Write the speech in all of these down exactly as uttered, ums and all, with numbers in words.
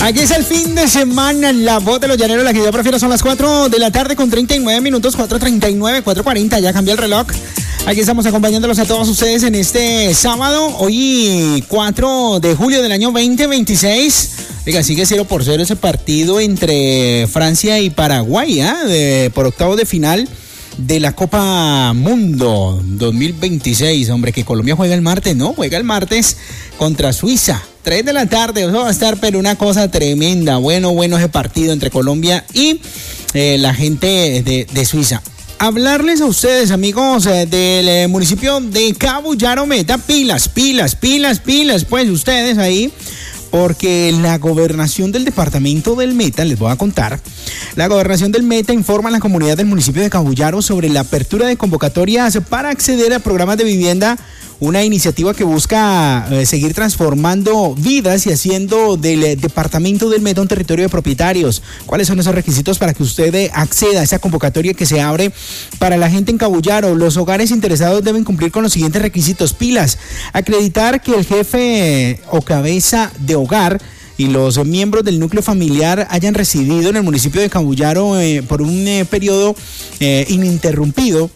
Aquí es el fin de semana, la voz de los llaneros, la que yo prefiero son las cuatro de la tarde con treinta y nueve minutos, cuatro treinta y nueve, cuatro cuarenta, ya cambió el reloj. Aquí estamos acompañándolos a todos ustedes en este sábado, hoy cuatro de julio del año veinte veintiséis. Oiga, sigue cero por cero ese partido entre Francia y Paraguay, ¿eh? de, por octavo de final de la Copa Mundo dos mil veintiséis. Hombre, que Colombia juega el martes, ¿no? Juega el martes contra Suiza. tres de la tarde, eso va a estar, pero una cosa tremenda. Bueno, bueno ese partido entre Colombia y eh, la gente de, de Suiza. Hablarles a ustedes, amigos, eh, del eh, municipio de Cabullaro Meta, pilas, pilas, pilas, pilas, pues ustedes ahí, porque la gobernación del departamento del Meta, les voy a contar, la gobernación del Meta informa a la comunidad del municipio de Cabullaro sobre la apertura de convocatorias para acceder a programas de vivienda, una iniciativa que busca eh, seguir transformando vidas y haciendo del eh, departamento del Meta un territorio de propietarios. ¿Cuáles son esos requisitos para que usted eh, acceda a esa convocatoria que se abre para la gente en Cabullaro? Los hogares interesados deben cumplir con los siguientes requisitos. Pilas, acreditar que el jefe eh, o cabeza de hogar y los miembros del núcleo familiar hayan residido en el municipio de Cabullaro eh, por un eh, periodo eh, ininterrumpido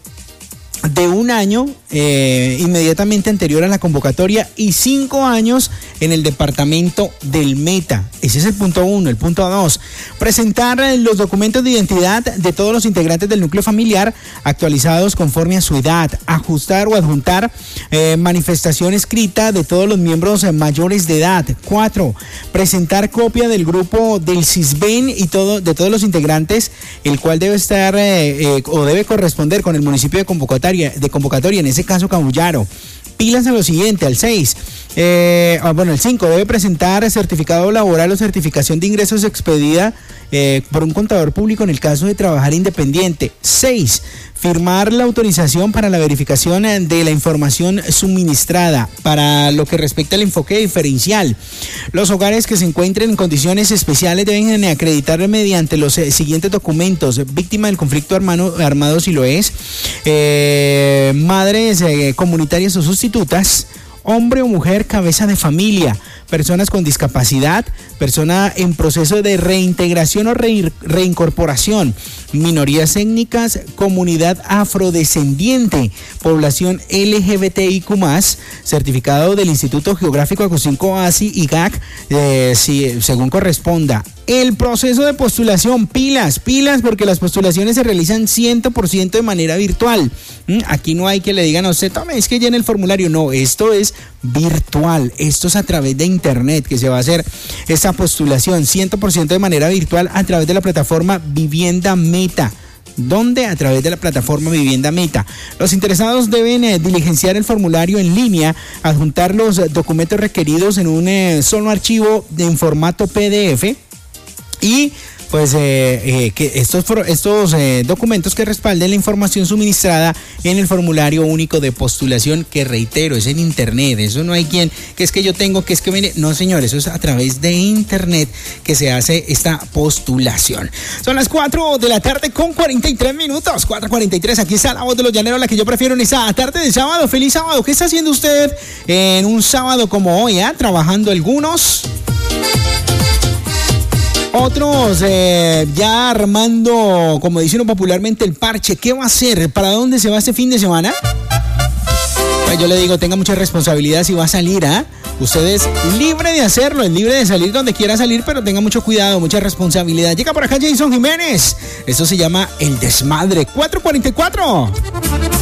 de un año eh, inmediatamente anterior a la convocatoria y cinco años en el departamento del Meta. Ese es el punto uno. El punto dos, presentar los documentos de identidad de todos los integrantes del núcleo familiar actualizados conforme a su edad, ajustar o adjuntar eh, manifestación escrita de todos los miembros eh, mayores de edad. Cuatro, presentar copia del grupo del CISBEN y todo, de todos los integrantes, el cual debe estar eh, eh, o debe corresponder con el municipio de convocatoria de convocatoria, en ese caso Cabullaro. Pilas a lo siguiente, al seis, eh, bueno, el cinco, debe presentar certificado laboral o certificación de ingresos expedida eh, por un contador público en el caso de trabajar independiente. seis, firmar la autorización para la verificación de la información suministrada para lo que respecta al enfoque diferencial. Los hogares que se encuentren en condiciones especiales deben acreditar mediante los siguientes documentos: víctima del conflicto armado, armado si lo es, eh, madres eh, comunitarias o sustitutas, hombre o mujer cabeza de familia, personas con discapacidad, persona en proceso de reintegración o re- reincorporación, minorías étnicas, comunidad afrodescendiente, población L G B T I Q más, certificado del Instituto Geográfico Acustinco ASI y G A C, eh, si, según corresponda. El proceso de postulación, pilas, pilas, porque las postulaciones se realizan cien por ciento de manera virtual. ¿Mm? Aquí no hay que le digan a usted, tome, es que llene el formulario. No, esto es virtual, esto es a través de internet que se va a hacer esta postulación cien por ciento de manera virtual a través de la plataforma Vivienda Meta. ¿Dónde? A través de la plataforma Vivienda Meta. Los interesados deben eh, diligenciar el formulario en línea, adjuntar los eh, documentos requeridos en un eh, solo archivo de, en formato P D F y pues eh, eh, que estos, estos eh, documentos que respalden la información suministrada en el formulario único de postulación, que reitero, es en internet. Eso no hay quien, que es que yo tengo, que es que viene, no señor, eso es a través de internet que se hace esta postulación. Son las cuatro de la tarde con cuarenta y tres minutos, cuatro cuarenta y tres, aquí está la voz de los llaneros, la que yo prefiero en esa tarde de sábado. Feliz sábado. ¿Qué está haciendo usted en un sábado como hoy? ¿eh? Trabajando algunos, otros eh, ya armando, como dicen popularmente, el parche. ¿Qué va a hacer? ¿Para dónde se va este fin de semana? Pues yo le digo, tenga mucha responsabilidad si va a salir, ¿ah? ¿eh? Usted es libre de hacerlo, es libre de salir donde quiera salir, pero tenga mucho cuidado, mucha responsabilidad. Llega por acá Jason Jiménez. Eso se llama El Desmadre. cuatro cuarenta y cuatro.